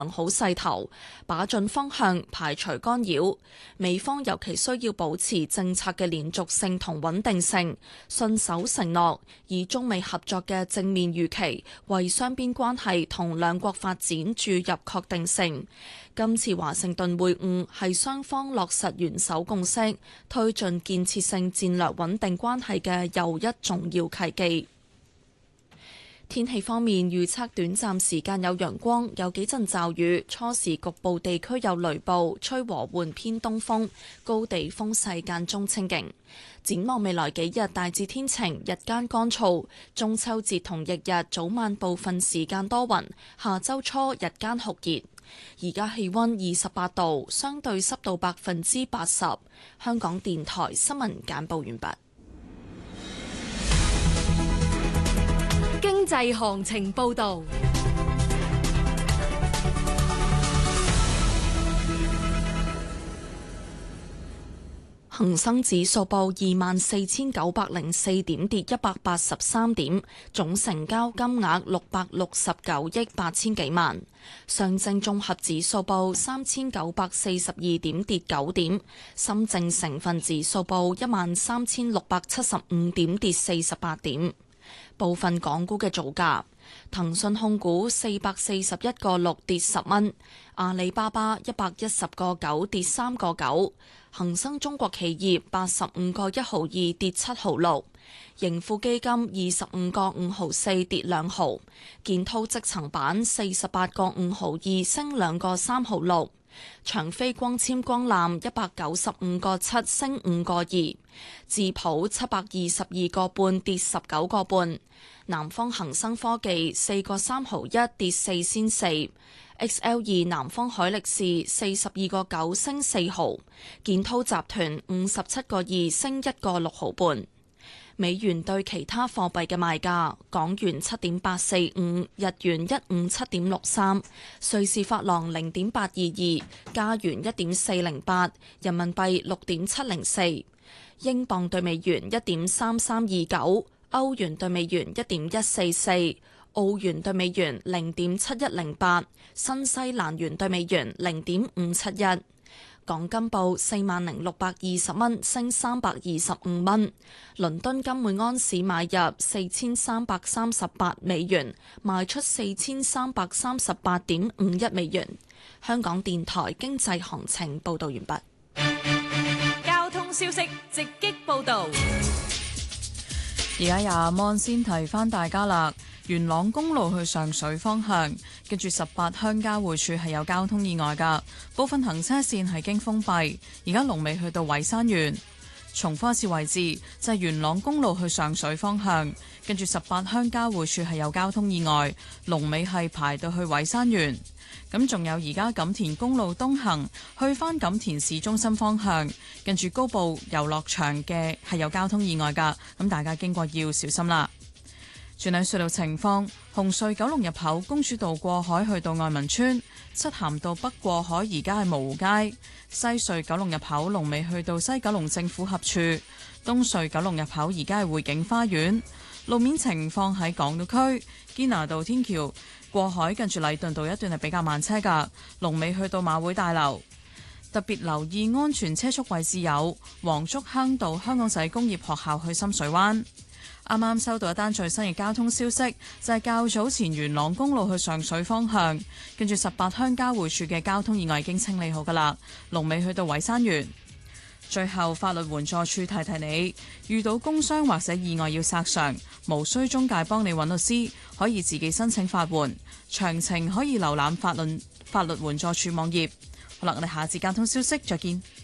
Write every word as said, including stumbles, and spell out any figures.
好勢頭，把準方向，排除干擾。美方尤其需要保持政策嘅連續性同穩定性，信守承諾，以中美合作嘅正面預期，為雙邊關係同兩國發展注入確定性。今次華盛頓會晤係雙方落實元首共識，推進建設性戰略穩定關係嘅又一重要契機。天氣方面，預測短暫時間有陽光，有幾陣驟雨，初時局部地區有雷暴，吹和緩偏東風，高地風勢間中清勁。展望未來幾日，大致天晴，日間乾燥。中秋節同翌日早晚部分時間多雲，下周初日間酷熱。而家氣溫二十八度，相對濕度百分之八十。香港電台新聞簡報完畢。 經濟行情報道。 恒生指數報二萬四千九百零四點，跌一百八十三點，總成交金額六百六十九億八千幾萬。上證綜合指數報三千九百四十二點，跌九點。深證成分指數報一萬三千六百七十五點，跌四十八點。部分港股嘅造價：騰訊控股四百四十一個六跌十蚊，阿里巴巴一百一十個九跌三個九，恒生中國企業八十五個一毫二跌七毫六，盈富基金二十五個五毫四跌兩毫，建滔積層板四十八個五毫二升兩個三毫六。長飛光纖光纜一百九十五個七升五個二，智普七百二十二個半跌十九個半，南方恒生科技四個三毫一跌四仙四 ，X L 二南方海力士四十二個九升四毫，建滔集團五十七個二升一個六毫半。美元對其他貨幣嘅賣價：港元七點八四五，日元一五七點六三，瑞士法郎零點八二二，加元一點四零八，人民幣六點七零四，英鎊對美元一點三三二九，歐元對美元一點一四四，澳元對美元零點七一零八，新西蘭元對美元零點五七一。港金報四萬零六百二十蚊，升三百二十五蚊。倫敦金每安士買入四千三百三十八美元，賣出四千三百三十八點五一美元。香港電台經濟行情報道完畢。 交通消息直擊報道。 而家廿蚊先提翻大家啦。元朗公路去上水方向，跟住十八鄉交匯處係有交通意外噶，部分行車線係經封閉。而家龍尾去到偉山園。重複一次位置就係元朗公路去上水方向，跟住十八鄉交匯處係有交通意外，龍尾係排到去偉山園。咁仲有而家錦田公路東行去返錦田市中心方向，跟住高埗遊樂場嘅係有交通意外噶，咁大家經過要小心啦。轉睇隧道情況，紅隧九龍入口公主道過海去到愛民村，漆咸道北過海而家係蕪湖街，西隧九龍入口龍尾去到西九龍政府合署，東隧九龍入口而家係匯景花園。路面情況喺港島區堅拿道天橋過海近住禮頓道一段係比較慢車噶，龍尾去到馬會大樓。特別留意安全車速位置有黃竹坑道香港仔工業學校去深水灣。啱啱收到一單最新嘅交通消息，就係較早前元朗公路去上水方向，跟住十八鄉交匯處嘅交通意外已經清理好噶啦，龍尾去到偉山園。最後，法律援助處提提你，遇到工傷或者意外要索償，無需中介幫你揾律師，可以自己申請法援。詳情可以瀏覽法律法律援助處網頁。好啦，我哋下次交通消息再見。